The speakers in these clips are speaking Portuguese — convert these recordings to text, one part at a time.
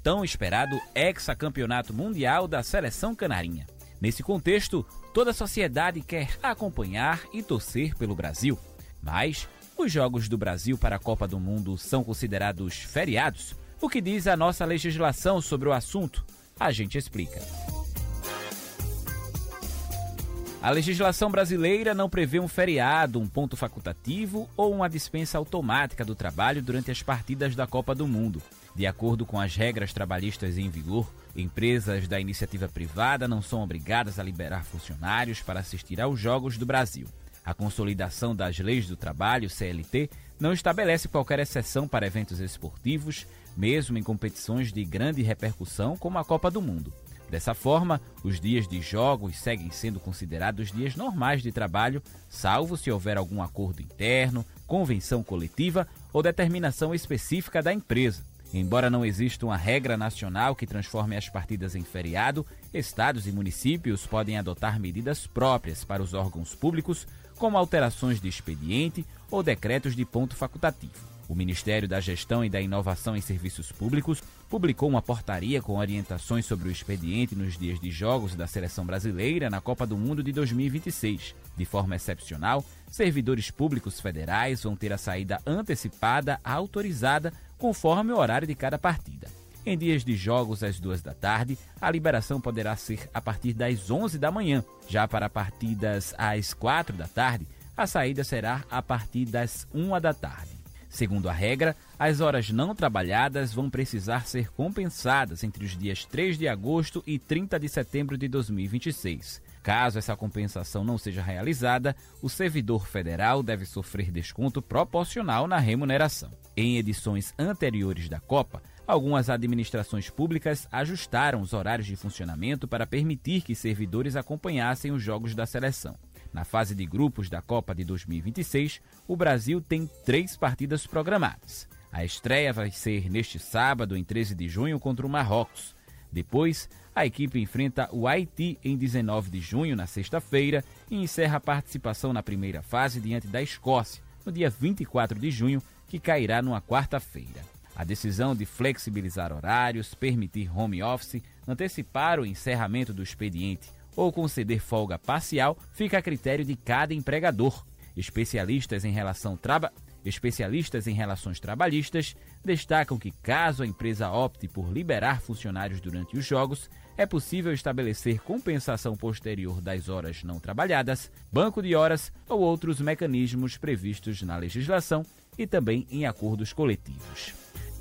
tão esperado hexacampeonato mundial da seleção canarinha. Nesse contexto, toda a sociedade quer acompanhar e torcer pelo Brasil. Mas os Jogos do Brasil para a Copa do Mundo são considerados feriados? O que diz a nossa legislação sobre o assunto? A gente explica. A legislação brasileira não prevê um feriado, um ponto facultativo ou uma dispensa automática do trabalho durante as partidas da Copa do Mundo. De acordo com as regras trabalhistas em vigor, empresas da iniciativa privada não são obrigadas a liberar funcionários para assistir aos Jogos do Brasil. A Consolidação das Leis do Trabalho, CLT, não estabelece qualquer exceção para eventos esportivos, mesmo em competições de grande repercussão como a Copa do Mundo. Dessa forma, os dias de jogos seguem sendo considerados dias normais de trabalho, salvo se houver algum acordo interno, convenção coletiva ou determinação específica da empresa. Embora não exista uma regra nacional que transforme as partidas em feriado, estados e municípios podem adotar medidas próprias para os órgãos públicos, como alterações de expediente ou decretos de ponto facultativo. O Ministério da Gestão e da Inovação em Serviços Públicos publicou uma portaria com orientações sobre o expediente nos dias de jogos da Seleção Brasileira na Copa do Mundo de 2026. De forma excepcional, servidores públicos federais vão ter a saída antecipada autorizada conforme o horário de cada partida. Em dias de jogos às 2 da tarde, a liberação poderá ser a partir das 11 da manhã. Já para partidas às 4 da tarde, a saída será a partir das 1 da tarde. Segundo a regra, as horas não trabalhadas vão precisar ser compensadas entre os dias 3 de agosto e 30 de setembro de 2026. Caso essa compensação não seja realizada, o servidor federal deve sofrer desconto proporcional na remuneração. Em edições anteriores da Copa, algumas administrações públicas ajustaram os horários de funcionamento para permitir que servidores acompanhassem os jogos da seleção. Na fase de grupos da Copa de 2026, o Brasil tem 3 partidas programadas. A estreia vai ser neste sábado, em 13 de junho, contra o Marrocos. Depois, a equipe enfrenta o Haiti em 19 de junho, na sexta-feira, e encerra a participação na primeira fase diante da Escócia, no dia 24 de junho, que cairá numa quarta-feira. A decisão de flexibilizar horários, permitir home office, antecipar o encerramento do expediente ou conceder folga parcial fica a critério de cada empregador. Especialistas em relações trabalhistas destacam que, caso a empresa opte por liberar funcionários durante os jogos, é possível estabelecer compensação posterior das horas não trabalhadas, banco de horas ou outros mecanismos previstos na legislação e também em acordos coletivos.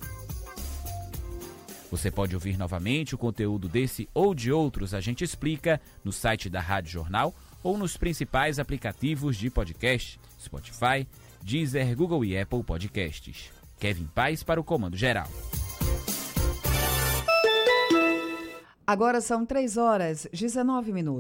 Você pode ouvir novamente o conteúdo desse ou de outros A Gente Explica no site da Rádio Jornal ou nos principais aplicativos de podcast, Spotify, Deezer, Google e Apple Podcasts. Kevin Paes para o Comando Geral. Agora são 3h19.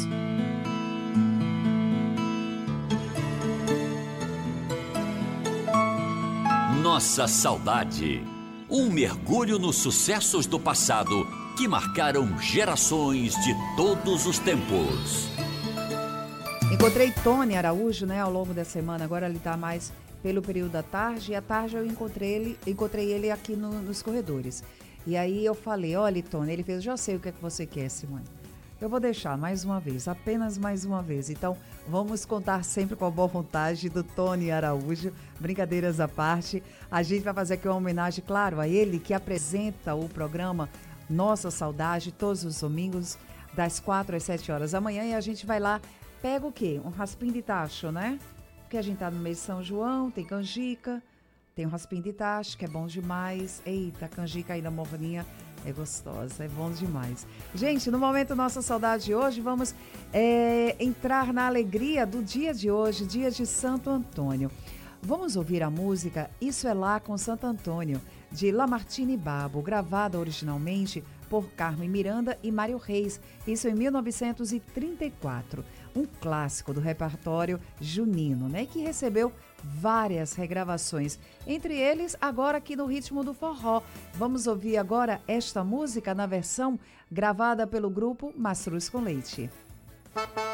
Nossa saudade. Um mergulho nos sucessos do passado que marcaram gerações de todos os tempos. Encontrei Tony Araújo, ao longo da semana. Agora ele está mais pelo período da tarde. E à tarde eu encontrei ele aqui nos corredores. E aí eu falei, olha, Tony, ele fez, já sei o que é que você quer, Simone. Eu vou deixar mais uma vez, apenas mais uma vez. Então, vamos contar sempre com a boa vontade do Tony Araújo. Brincadeiras à parte. A gente vai fazer aqui uma homenagem, claro, a ele que apresenta o programa Nossa Saudade todos os domingos, das 4 às 7 horas da manhã. E a gente vai lá, pega o quê? Um raspim de tacho, né? Porque a gente tá no mês de São João, tem canjica, tem um raspim de tacho, que é bom demais. Eita, a canjica ainda morninha. É gostosa, é bom demais. Gente, no momento Nossa Saudade de hoje, vamos entrar na alegria do dia de hoje, dia de Santo Antônio. Vamos ouvir a música Isso é Lá com Santo Antônio, de Lamartine Babo, gravada originalmente por Carmen Miranda e Mário Reis, isso em 1934. Um clássico do repertório junino, que recebeu várias regravações, entre eles agora aqui no ritmo do forró. Vamos ouvir agora esta música na versão gravada pelo grupo Mastruz com Leite.